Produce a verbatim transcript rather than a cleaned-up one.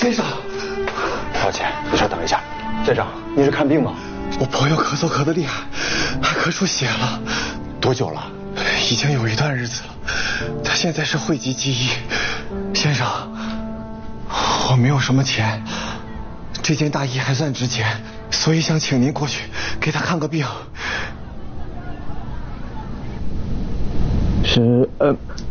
先生， 抱歉，你稍等一下。先生，你是看病吗？ 我朋友咳嗽咳得厉害，还咳出血了。 多久了？ 已经有一段日子了。他现在是讳疾忌医。先生，我没有什么钱，这件大衣还算值钱，所以想请您过去给他看个病。 是呃